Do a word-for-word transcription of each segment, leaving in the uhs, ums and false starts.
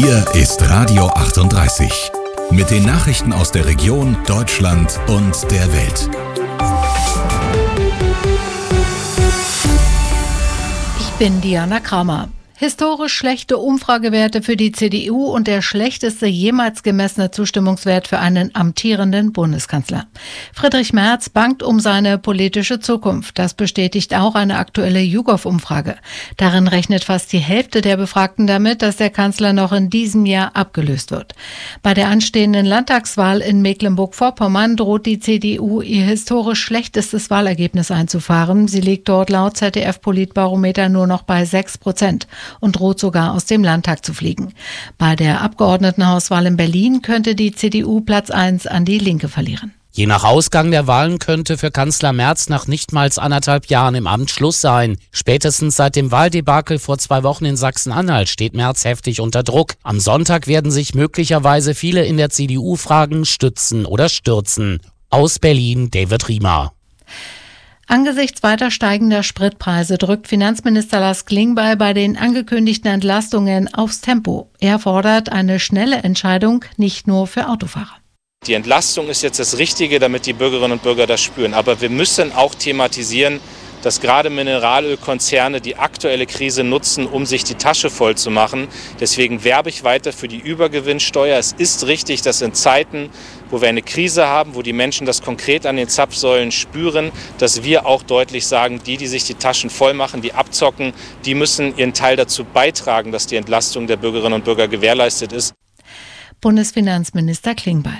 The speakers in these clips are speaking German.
Hier ist Radio achtunddreißig. Mit den Nachrichten aus der Region, Deutschland und der Welt. Ich bin Diana Kramer. Historisch schlechte Umfragewerte für die C D U und der schlechteste jemals gemessene Zustimmungswert für einen amtierenden Bundeskanzler. Friedrich Merz bangt um seine politische Zukunft. Das bestätigt auch eine aktuelle YouGov-Umfrage. Darin rechnet fast die Hälfte der Befragten damit, dass der Kanzler noch in diesem Jahr abgelöst wird. Bei der anstehenden Landtagswahl in Mecklenburg-Vorpommern droht die C D U ihr historisch schlechtestes Wahlergebnis einzufahren. Sie liegt dort laut Z D F-Politbarometer nur noch bei sechs Prozent. Und droht sogar aus dem Landtag zu fliegen. Bei der Abgeordnetenhauswahl in Berlin könnte die C D U Platz eins an die Linke verlieren. Je nach Ausgang der Wahlen könnte für Kanzler Merz nach nicht mal anderthalb Jahren im Amt Schluss sein. Spätestens seit dem Wahldebakel vor zwei Wochen in Sachsen-Anhalt steht Merz heftig unter Druck. Am Sonntag werden sich möglicherweise viele in der C D U fragen, stützen oder stürzen. Aus Berlin, David Riemer. Angesichts weiter steigender Spritpreise drückt Finanzminister Lars Klingbeil bei den angekündigten Entlastungen aufs Tempo. Er fordert eine schnelle Entscheidung, nicht nur für Autofahrer. Die Entlastung ist jetzt das Richtige, damit die Bürgerinnen und Bürger das spüren. Aber wir müssen auch thematisieren, dass gerade Mineralölkonzerne die aktuelle Krise nutzen, um sich die Tasche voll zu machen. Deswegen werbe ich weiter für die Übergewinnsteuer. Es ist richtig, dass in Zeiten, wo wir eine Krise haben, wo die Menschen das konkret an den Zapfsäulen spüren, dass wir auch deutlich sagen, die, die sich die Taschen voll machen, die abzocken, die müssen ihren Teil dazu beitragen, dass die Entlastung der Bürgerinnen und Bürger gewährleistet ist. Bundesfinanzminister Klingbeil.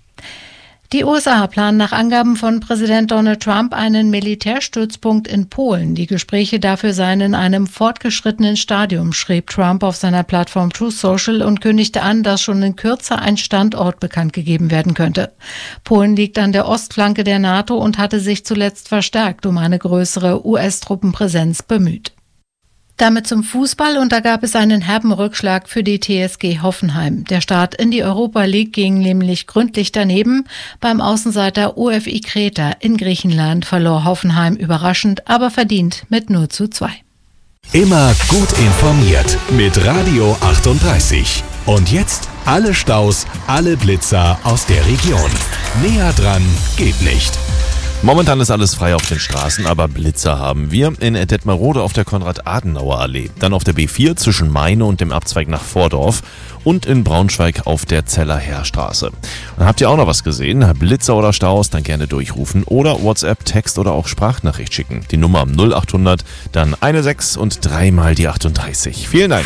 Die U S A planen nach Angaben von Präsident Donald Trump einen Militärstützpunkt in Polen. Die Gespräche dafür seien in einem fortgeschrittenen Stadium, schrieb Trump auf seiner Plattform Truth Social und kündigte an, dass schon in Kürze ein Standort bekannt gegeben werden könnte. Polen liegt an der Ostflanke der NATO und hatte sich zuletzt verstärkt um eine größere U S-Truppenpräsenz bemüht. Damit zum Fußball, und da gab es einen herben Rückschlag für die T S G Hoffenheim. Der Start in die Europa League ging nämlich gründlich daneben. Beim Außenseiter O F I Kreta in Griechenland verlor Hoffenheim überraschend, aber verdient mit null zu zwei. Immer gut informiert mit Radio achtunddreißig. Und jetzt alle Staus, alle Blitzer aus der Region. Näher dran geht nicht. Momentan ist alles frei auf den Straßen, aber Blitzer haben wir in Detmerode auf der Konrad-Adenauer-Allee, dann auf der B vier zwischen Meine und dem Abzweig nach Vordorf und in Braunschweig auf der Zeller Heerstraße. Und habt ihr auch noch was gesehen? Blitzer oder Staus, dann gerne durchrufen oder WhatsApp, Text oder auch Sprachnachricht schicken. Die Nummer null achthundert, dann eine sechs und dreimal die achtunddreißig. Vielen Dank.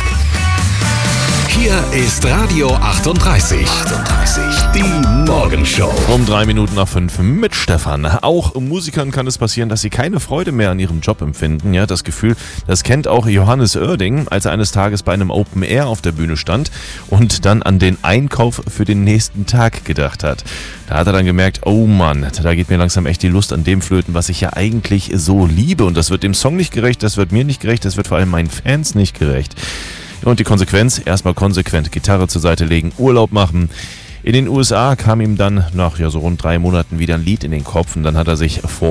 Hier ist Radio achtunddreißig. achtunddreißig. Die Morgenshow. Um drei Minuten nach fünf mit Stefan. Auch Musikern kann es passieren, dass sie keine Freude mehr an ihrem Job empfinden. Ja, das Gefühl, das kennt auch Johannes Oerding, als er eines Tages bei einem Open Air auf der Bühne stand und dann an den Einkauf für den nächsten Tag gedacht hat. Da hat er dann gemerkt, oh Mann, da geht mir langsam echt die Lust an dem flöten, was ich ja eigentlich so liebe. Und das wird dem Song nicht gerecht, das wird mir nicht gerecht, das wird vor allem meinen Fans nicht gerecht. Und die Konsequenz, erstmal konsequent Gitarre zur Seite legen, Urlaub machen. In den U S A kam ihm dann nach ja, so rund drei Monaten wieder ein Lied in den Kopf und dann hat er sich vor